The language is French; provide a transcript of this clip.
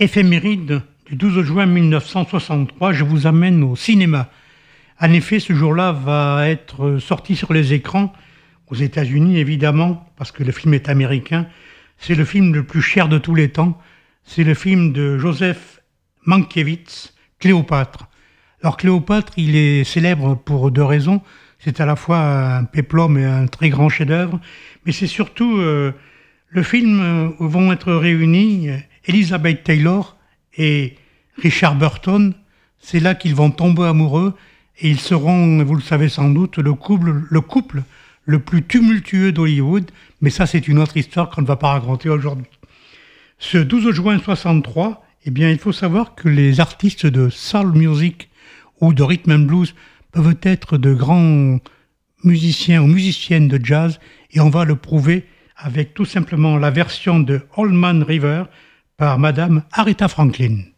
Éphéméride du 12 juin 1963, je vous amène au cinéma. En effet, ce jour-là va être sorti sur les écrans, aux États-Unis évidemment, parce que le film est américain. C'est le film le plus cher de tous les temps. C'est le film de Joseph Mankiewicz, Cléopâtre. Alors Cléopâtre, il est célèbre pour deux raisons. C'est à la fois un péplum et un très grand chef-d'œuvre, mais c'est surtout le film où vont être réunis Elizabeth Taylor et Richard Burton. C'est là qu'ils vont tomber amoureux et ils seront, vous le savez sans doute, le couple le plus tumultueux d'Hollywood. Mais ça, c'est une autre histoire qu'on ne va pas raconter aujourd'hui. Ce 12 juin 63, eh bien, il faut savoir que les artistes de soul music ou de rhythm and blues peuvent être de grands musiciens ou musiciennes de jazz, et on va le prouver avec tout simplement la version de Old Man River par Madame Aretha Franklin.